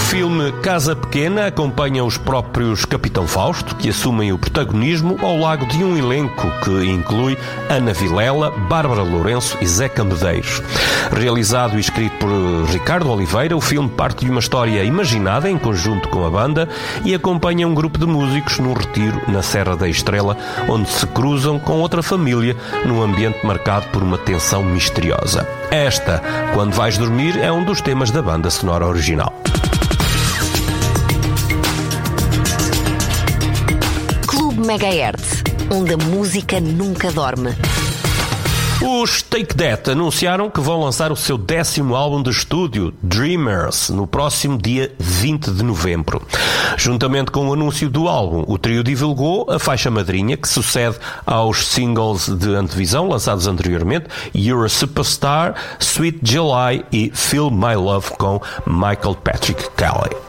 filme Casa Pequena acompanha os próprios Capitão Fausto, que assumem o protagonismo ao lado de um elenco que inclui Ana Vilela, Bárbara Lourenço e Zeca Medeiros. Realizado e escrito por Ricardo Oliveira, o filme parte de uma história imaginada em conjunto com a banda e acompanha um grupo de músicos num retiro na Serra da Estrela, onde se cruzam com outra família num ambiente marcado por uma tensão misteriosa. Esta, Quando Vais Dormir, é um dos temas da banda sonora original. Clube Megahertz, onde a música nunca dorme. Os Take That anunciaram que vão lançar o seu 10º álbum de estúdio, Dreamers, no próximo dia 20 de novembro. Juntamente com o anúncio do álbum, o trio divulgou a faixa madrinha, que sucede aos singles de antevisão lançados anteriormente, You're a Superstar, Sweet July e Feel My Love com Michael Patrick Kelly.